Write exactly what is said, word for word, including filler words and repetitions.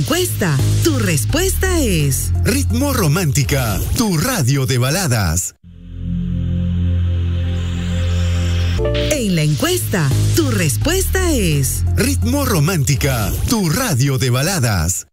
encuesta, tu respuesta es Ritmo Romántica, tu radio de baladas. En la encuesta, tu respuesta es Ritmo Romántica, tu radio de baladas.